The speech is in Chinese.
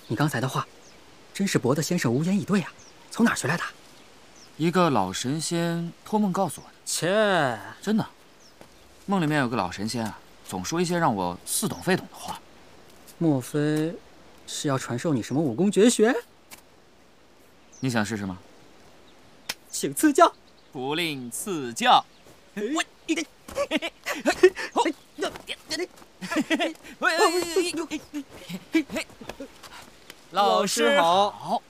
你刚才的话，真是博德先生无言以对啊！从哪儿学来的？ 一个老神仙托梦告诉我的。 切， 真的，梦里面有个老神仙啊，总说一些让我似懂非懂的话。 莫非是要传授你什么武功绝学？ 你想试试吗？ 请赐教。 不吝赐教。老师好。